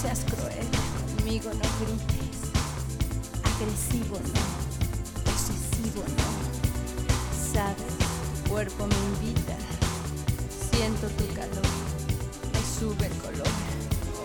seas cruel conmigo, no grites. Agresivo no, posesivo no. Sabes, tu cuerpo me invita. Siento tu calor, me sube el color.